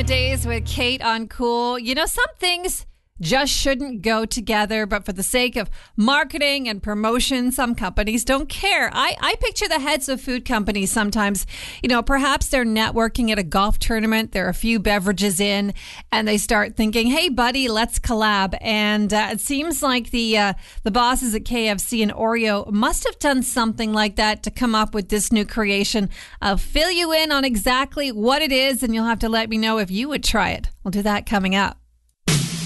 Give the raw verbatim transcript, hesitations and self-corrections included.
Days with Kate on Cool. You know, some things just shouldn't go together, but for the sake of marketing and promotion, some companies don't care. I, I picture the heads of food companies sometimes, you know, perhaps they're networking at a golf tournament. There are a few beverages in and they start thinking, hey, buddy, let's collab. And uh, it seems like the uh, the bosses at K F C and Oreo must have done something like that to come up with this new creation. I'll fill you in on exactly what it is, and you'll have to let me know if you would try it. We'll do that coming up.